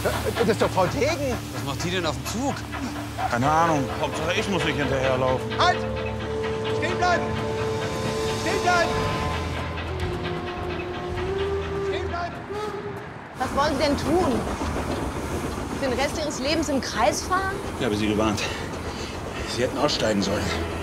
Das ist doch Frau Tegen. Was macht die denn auf dem Zug? Keine Ahnung. Hauptsache ich muss nicht hinterherlaufen. Halt! Stehen bleiben! Stehen bleiben! Stehen bleiben! Was wollen Sie denn tun? Den Rest Ihres Lebens im Kreis fahren? Ich habe Sie gewarnt. Sie hätten aussteigen sollen.